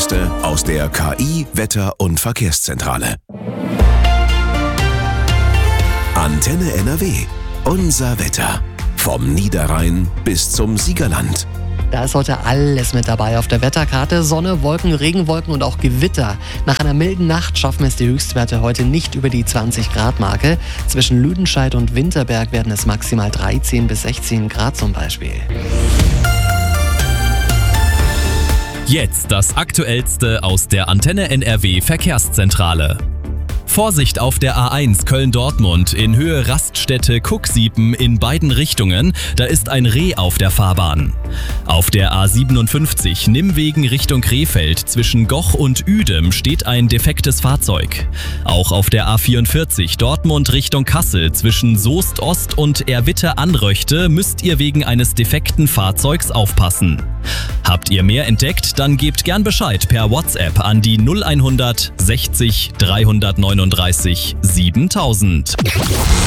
Neueste aus der KI Wetter- und Verkehrszentrale. Antenne NRW. Unser Wetter. Vom Niederrhein bis zum Siegerland. Da ist heute alles mit dabei auf der Wetterkarte. Sonne, Wolken, Regenwolken und auch Gewitter. Nach einer milden Nacht schaffen es die Höchstwerte heute nicht über die 20-Grad-Marke. Zwischen Lüdenscheid und Winterberg werden es maximal 13 bis 16 Grad zum Beispiel. Jetzt das Aktuellste aus der Antenne NRW Verkehrszentrale. Vorsicht auf der A1 Köln-Dortmund in Höhe Raststätte Cuxiepen in beiden Richtungen, da ist ein Reh auf der Fahrbahn. Auf der A57 Nimwegen Richtung Krefeld zwischen Goch und Uedem steht ein defektes Fahrzeug. Auch auf der A44 Dortmund Richtung Kassel zwischen Soest Ost und Erwitte-Anröchte müsst ihr wegen eines defekten Fahrzeugs aufpassen. Habt ihr mehr entdeckt, dann gebt gern Bescheid per WhatsApp an die 0100 60 339 7000.